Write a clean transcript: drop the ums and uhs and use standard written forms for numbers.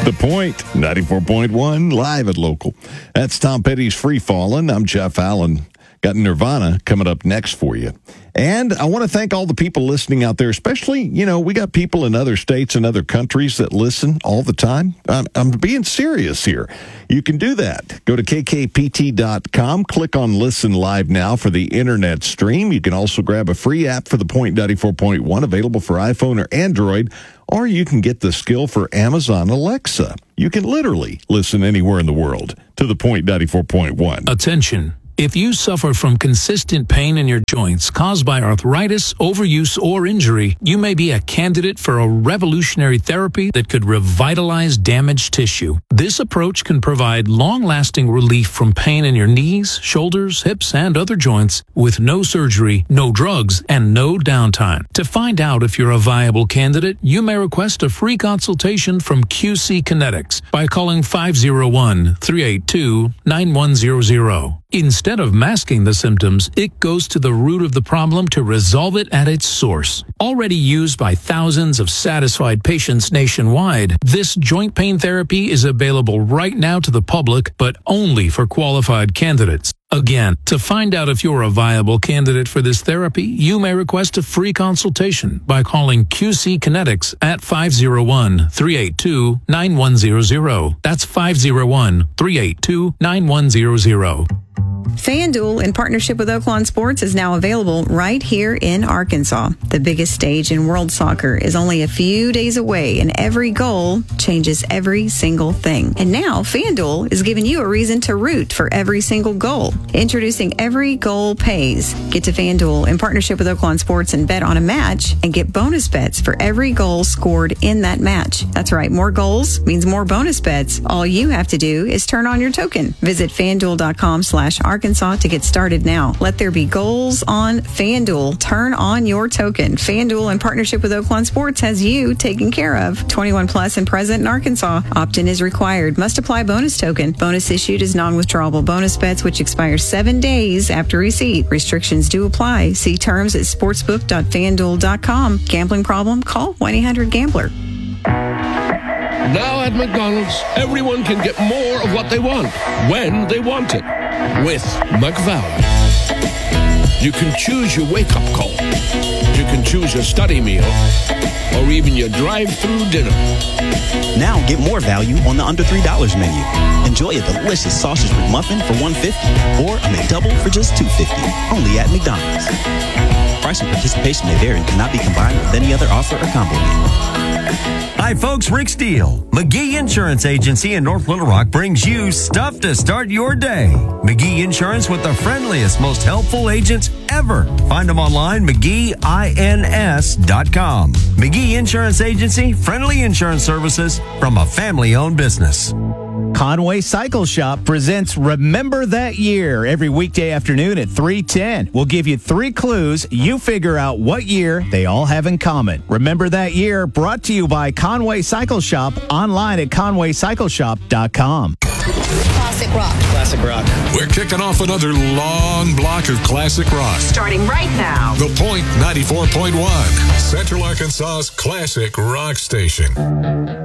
The Point, 94.1, live at local. That's Tom Petty's Free Fallin'. I'm Jeff Allen. Got Nirvana coming up next for you. And I want to thank all the people listening out there, especially, we got people in other states and other countries that listen all the time. I'm being serious here. You can do that. Go to kkpt.com, click on Listen Live Now for the internet stream. You can also grab a free app for the Point 94.1, available for iPhone or Android, or you can get the skill for Amazon Alexa. You can literally listen anywhere in the world to the Point 94.1. Attention. If you suffer from consistent pain in your joints caused by arthritis, overuse, or injury, you may be a candidate for a revolutionary therapy that could revitalize damaged tissue. This approach can provide long-lasting relief from pain in your knees, shoulders, hips, and other joints with no surgery, no drugs, and no downtime. To find out if you're a viable candidate, you may request a free consultation from QC Kinetics by calling 501-382-9100. Instead of masking the symptoms, it goes to the root of the problem to resolve it at its source. Already used by thousands of satisfied patients nationwide, this joint pain therapy is available right now to the public, but only for qualified candidates. Again, to find out if you're a viable candidate for this therapy, you may request a free consultation by calling QC Kinetics at 501-382-9100. That's 501-382-9100. FanDuel, in partnership with Oaklawn Sports, is now available right here in Arkansas. The biggest stage in world soccer is only a few days away, and every goal changes every single thing. And now, FanDuel is giving you a reason to root for every single goal. Introducing Every Goal Pays. Get to FanDuel in partnership with Oaklawn Sports and bet on a match and get bonus bets for every goal scored in that match. That's right, more goals means more bonus bets. All you have to do is turn on your token. Visit FanDuel.com/Arkansas to get started now. Let there be goals on FanDuel. Turn on your token. FanDuel, in partnership with Oaklawn Sports, has you taken care of. 21 plus and present in Arkansas. Opt-in is required. Must apply bonus token. Bonus issued is non-withdrawable bonus bets, which expire 7 days after receipt. Restrictions do apply. See terms at sportsbook.fanduel.com. Gambling problem? Call 1-800-GAMBLER. Now at McDonald's, everyone can get more of what they want, when they want it, with McValue. You can choose your wake-up call. You can choose your study meal, or even your drive-through dinner. Now get more value on the under $3 menu. Enjoy a delicious sausage McMuffin for $1.50 or a McDouble for just $2.50. Only at McDonald's. Price and participation may vary and cannot be combined with any other offer or combo meal. Hi, folks. Rick Steele. McGee Insurance Agency in North Little Rock brings you stuff to start your day. McGee Insurance with the friendliest, most helpful agents ever. Find them online, McGeeINS.com. McGee Insurance Agency, friendly insurance services from a family-owned business. Conway Cycle Shop presents Remember That Year every weekday afternoon at 3:10. We'll give you 3 clues. You figure out what year they all have in common. Remember That Year, brought to you by Conway Cycle Shop, online at conwaycycleshop.com. Classic rock. Classic rock. We're kicking off another long block of classic rock. Starting right now. The Point 94.1, Central Arkansas's classic rock station.